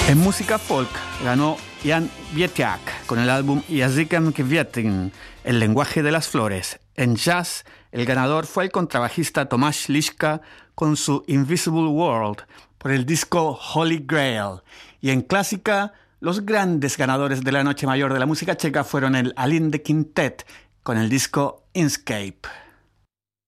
En música folk ganó Jan Wietiak con el álbum Językiem kwiatów, El lenguaje de las flores. En jazz, el ganador fue el contrabajista Tomasz Liszka con su Invisible World por el disco Holy Grail. Y en clásica, los grandes ganadores de la noche mayor de la música checa fueron el Alinde Quintet con el disco Inscape.